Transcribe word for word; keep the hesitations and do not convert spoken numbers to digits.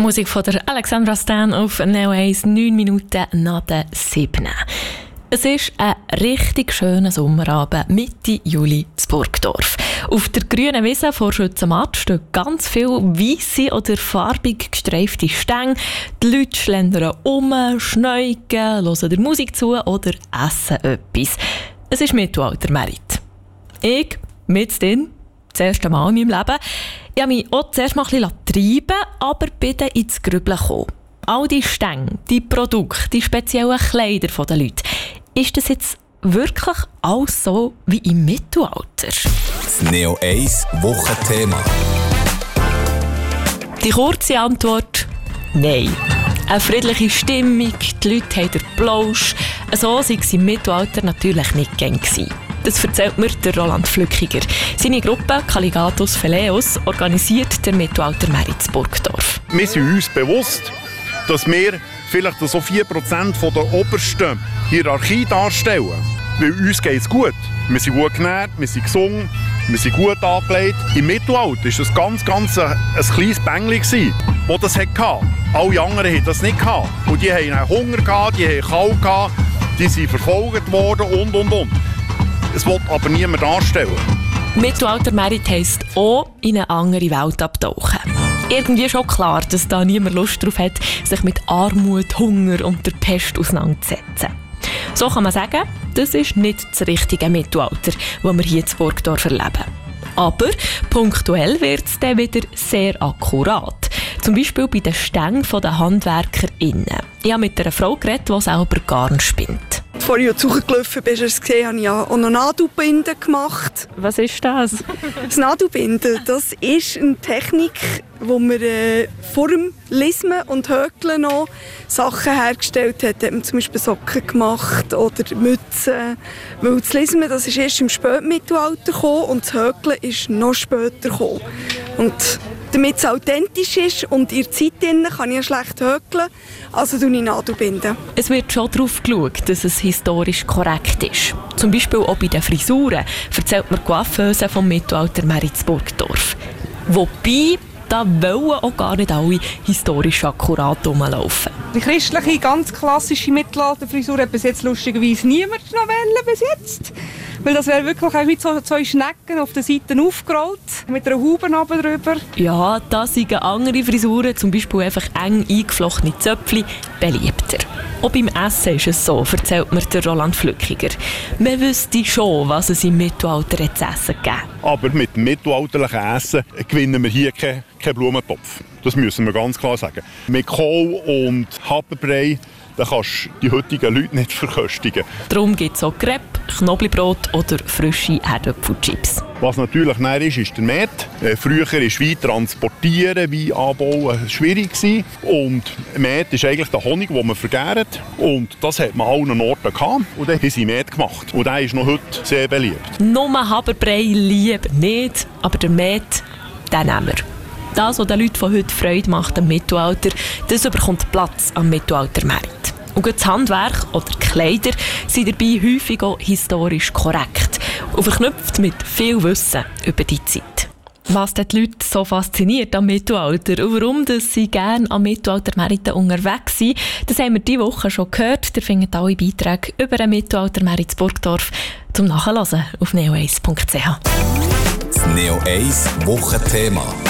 Musik von der Alexandra Stan auf Neo eins, neun Minuten nach der sieben. Es ist ein richtig schöner Sommerabend Mitte Juli in Burgdorf. Auf der grünen Wiese vor Schützenmatt stehen ganz viele weisse oder farbig gestreifte Stänge. Die Leute schlendern um, schneugen, hören der Musik zu oder essen etwas. Es ist Mittelaltermärit. Ich, mit drin, das erste Mal in meinem Leben. Ich habe mich auch zuerst mal ein bisschen treiben, aber bin dann ins Grübeln gekommen. All die Stänge, die Produkte, die speziellen Kleider der Leute. Ist das jetzt wirklich alles so wie im Mittelalter? Das Neo eins Wochenthema. Die kurze Antwort: Nein. Eine friedliche Stimmung, die Leute haben den Plausch. So war es im Mittelalter natürlich nicht gern gewesen. Das erzählt mir der Roland Flückiger. Seine Gruppe Caligatus Feleus organisiert den Mittelaltermärit in Burgdorf. Wir sind uns bewusst, dass wir vielleicht so vier Prozent von der obersten Hierarchie darstellen. Weil uns geht es gut. Wir sind gut genährt, wir sind gesungen, wir sind gut angelegt. Im Mittelalter war das ganz, ganz ein, ein kleines Bängchen, das das hatte. Alle anderen hatten das nicht. Und die hatten Hunger, die hatten kalt, die sind verfolgt worden und, und, und. Es will aber niemand darstellen. Mittelaltermärit heisst auch in eine andere Welt abtauchen. Irgendwie schon klar, dass da niemand Lust darauf hat, sich mit Armut, Hunger und der Pest auseinanderzusetzen. So kann man sagen, das ist nicht das richtige Mittelalter, das wir hier in Burgdorf erleben. Aber punktuell wird es dann wieder sehr akkurat. Zum Beispiel bei den Stängen der HandwerkerInnen. Ich habe mit einer Frau geredet, die selber Garn spinnt. Bevor ich hochgelaufen bin, hast du gesehen, habe ich ja auch noch Nadelbinden gemacht. Was ist das? Das Nadelbinden, das ist eine Technik, wo man äh, vor dem Lismen und Hökeln noch Sachen hergestellt hat. Da hat man zum Beispiel Socken gemacht oder Mützen. Weil das Lismen, das ist erst im Spätmittelalter gekommen und das Hökeln ist noch später gekommen. Und damit es authentisch ist und in der Zeit drin, kann ich ja schlecht hökeln, also tue ich Nadelbinden. Es wird schon darauf geschaut, dass es historisch korrekt ist. Zum Beispiel auch bei den Frisuren, erzählt mir die Coiffeuse vom Mittelaltermärit in Burgdorf. Wobei, da wollen auch gar nicht alle historisch akkurat rumlaufen. Die christliche, ganz klassische Mittelalterfrisur hat bis jetzt lustigerweise niemand noch wollen, bis jetzt. Weil das wäre wirklich auch wie so zwei Schnecken auf den Seiten aufgerollt, mit einer Haube oben drüber. Ja, da sind andere Frisuren, zum Beispiel einfach eng eingeflochtene Zöpfchen, beliebter. Auch beim Essen ist es so, erzählt mir der Roland Flückiger. Man wüsste schon, was es im Mittelalter zu essen gab. Aber mit dem mittelalterlichen Essen gewinnen wir hier keinen kein Blumentopf. Das müssen wir ganz klar sagen. Mit Kohl und Haferbrei, da kannst du die heutigen Leute nicht verköstigen. Darum gibt es auch Crepe, Knoblauchbrot oder frische Herdöpfelchips. Was natürlich näher ist, ist der Met. Äh, früher war Wein transportieren, Wein anbauen schwierig gewesen. Und Met ist eigentlich der Honig, den man vergärt. Und das hat man an allen Orten gehabt. Und dann haben sie Met gemacht. Und der ist noch heute sehr beliebt. Nur Haferbrei lieber nicht, aber der Met, den nehmen wir. Das, was den Leuten von heute Freude macht am Mittelalter, das bekommt Platz am Mittelaltermärit. Und das Handwerk oder die Kleider sind dabei häufig auch historisch korrekt und verknüpft mit viel Wissen über die Zeit. Was die Leute so fasziniert am Mittelalter und warum sie gerne am Mittelaltermärit unterwegs sind, das haben wir diese Woche schon gehört. Ihr findet alle Beiträge über den Mittelaltermärit in Burgdorf zum Nachhören auf neo eins punkt c h. Das Neo eins Wochenthema.